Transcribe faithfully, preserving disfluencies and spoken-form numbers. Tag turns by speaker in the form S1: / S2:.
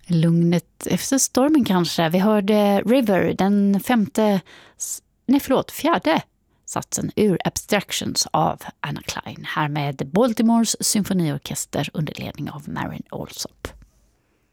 S1: Lugnet efter stormen kanske. Vi hörde River, den femte, nej förlåt, fjärde satsen ur Abstractions av Anna Klein. Här med Baltimores symfoniorkester under ledning av Marin Alsop.